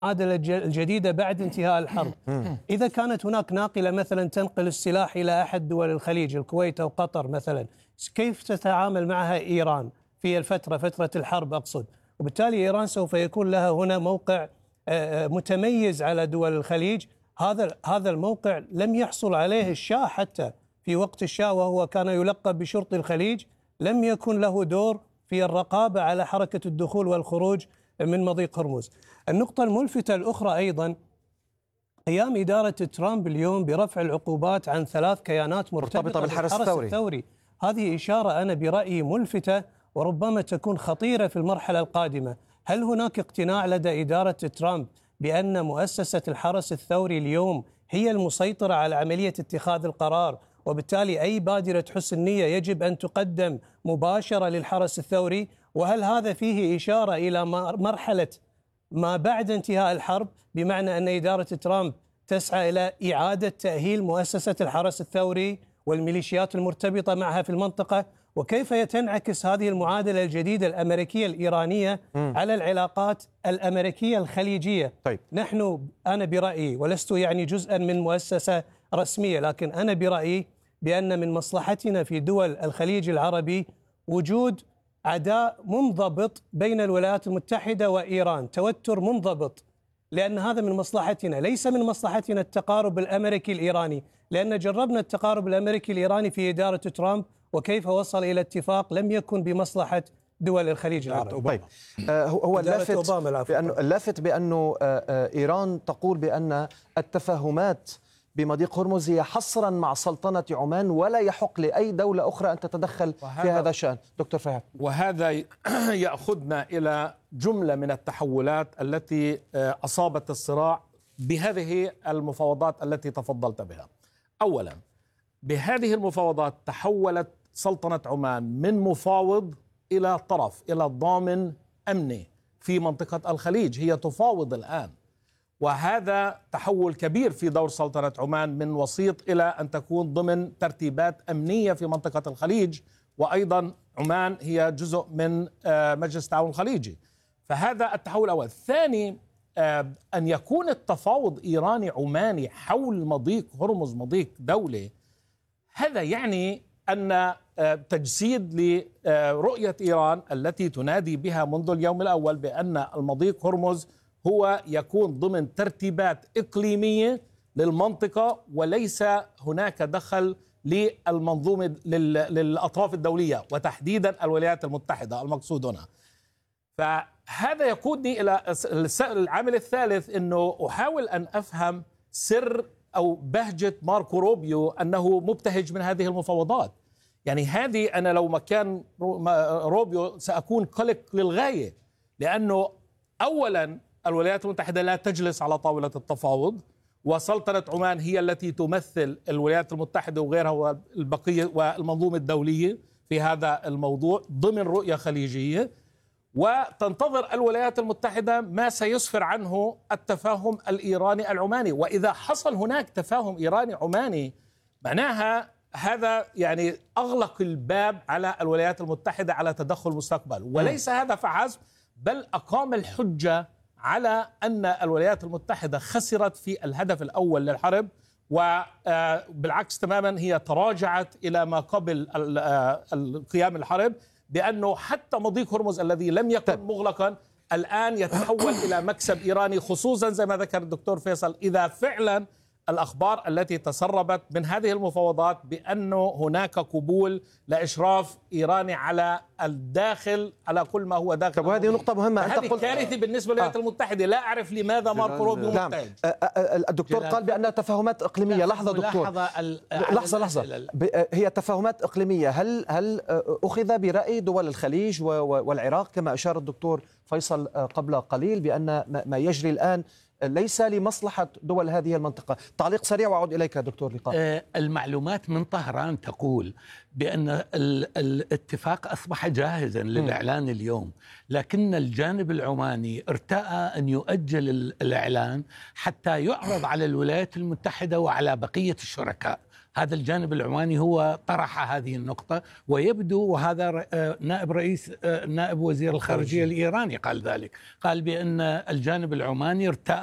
المعادلة الجديدة بعد انتهاء الحرب. إذا كانت هناك ناقلة مثلا تنقل السلاح إلى أحد دول الخليج، الكويت أو قطر مثلا، كيف تتعامل معها إيران في فترة الحرب أقصد؟ وبالتالي إيران سوف يكون لها هنا موقع متميز على دول الخليج. هذا الموقع لم يحصل عليه الشاه حتى في وقت الشاه، وهو كان يلقب بشرطي الخليج، لم يكن له دور في الرقابة على حركة الدخول والخروج من مضيق هرمز. النقطة الملفتة الأخرى أيضا قيام إدارة ترامب اليوم برفع العقوبات عن 3 كيانات مرتبطة بالحرس الثوري. هذه إشارة أنا برأيي ملفتة وربما تكون خطيرة في المرحلة القادمة. هل هناك اقتناع لدى إدارة ترامب بأن مؤسسة الحرس الثوري اليوم هي المسيطرة على عملية اتخاذ القرار، وبالتالي أي بادرة حسن نية يجب أن تقدم مباشرة للحرس الثوري؟ وهل هذا فيه إشارة إلى مرحلة ما بعد انتهاء الحرب، بمعنى أن إدارة ترامب تسعى إلى إعادة تأهيل مؤسسة الحرس الثوري والميليشيات المرتبطة معها في المنطقة؟ وكيف تنعكس هذه المعادلة الجديدة الأمريكية الإيرانية على العلاقات الأمريكية الخليجية؟ طيب. أنا برأيي، ولست يعني جزءا من مؤسسة رسمية، لكن أنا برأيي بأن من مصلحتنا في دول الخليج العربي وجود عداء منضبط بين الولايات المتحدة وإيران، توتر منضبط، لأن هذا من مصلحتنا. ليس من مصلحتنا التقارب الأمريكي الإيراني، لأن جربنا التقارب الأمريكي الإيراني في إدارة ترامب وكيف وصل إلى اتفاق لم يكن بمصلحة دول الخليج العربي. طيب. هو اللافت بأنه إيران تقول بأن التفاهمات بمضيق هرمز هي حصرا مع سلطنة عمان، ولا يحق لأي دولة أخرى أن تتدخل في هذا الشأن. دكتور فهد. وهذا يأخذنا إلى جملة من التحولات التي أصابت الصراع بهذه المفاوضات التي تفضلت بها. أولا، بهذه المفاوضات تحولت سلطنة عمان من مفاوض إلى طرف، إلى ضامن أمني في منطقة الخليج. هي تفاوض الآن، وهذا تحول كبير في دور سلطنة عمان من وسيط إلى أن تكون ضمن ترتيبات أمنية في منطقة الخليج. وأيضا عمان هي جزء من مجلس التعاون الخليجي. فهذا التحول الأول. الثاني، أن يكون التفاوض إيراني عماني حول مضيق هرمز، مضيق دولي، هذا يعني أن تجسيد لرؤية إيران التي تنادي بها منذ اليوم الأول بأن المضيق هرمز هو يكون ضمن ترتيبات إقليمية للمنطقة، وليس هناك دخل للمنظومة للأطراف الدولية وتحديدا الولايات المتحدة المقصود هنا. فهذا يقودني إلى العامل الثالث، أنه أحاول أن أفهم سر أو بهجة ماركو روبيو أنه مبتهج من هذه المفاوضات. يعني هذه أنا لو مكان روبيو سأكون قلق للغاية، لأنه أولا الولايات المتحدة لا تجلس على طاولة التفاوض، وسلطنة عمان هي التي تمثل الولايات المتحدة وغيرها والبقية والمنظومة الدولية في هذا الموضوع ضمن رؤية خليجية، وتنتظر الولايات المتحدة ما سيسفر عنه التفاهم الإيراني العماني. وإذا حصل هناك تفاهم إيراني عماني، معناها هذا يعني أغلق الباب على الولايات المتحدة على تدخل مستقبل. وليس هذا فحسب، بل أقام الحجة على أن الولايات المتحدة خسرت في الهدف الأول للحرب، وبالعكس تماما هي تراجعت إلى ما قبل القيام الحرب، بأنه حتى مضيق هرمز الذي لم يكن مغلقا الآن يتحول إلى مكسب إيراني، خصوصا زي ما ذكر الدكتور فيصل إذا فعلا الأخبار التي تسربت من هذه المفاوضات بأنه هناك قبول لإشراف إيراني على الداخل، على كل ما هو داخل. طب وهذه نقطة مهمة. هذه كارثة بالنسبة للولايات المتحدة. لا أعرف لماذا ماركو روبيو مبتهج. الدكتور قال بأنها تفاهمات إقليمية. لحظة دكتور، لحظة. هي تفاهمات إقليمية. هل أخذ برأي دول الخليج والعراق كما أشار الدكتور فيصل قبل قليل بأن ما يجري الآن ليس لمصلحة دول هذه المنطقة؟ تعليق سريع وأعود إليك دكتور لقاء. المعلومات من طهران تقول بأن الاتفاق أصبح جاهزا للإعلان اليوم، لكن الجانب العماني ارتأى أن يؤجل الإعلان حتى يعرض على الولايات المتحدة وعلى بقية الشركاء. هذا الجانب العماني هو طرح هذه النقطة، ويبدو وهذا نائب وزير الخارجية الإيراني قال ذلك، قال بأن الجانب العماني ارتأى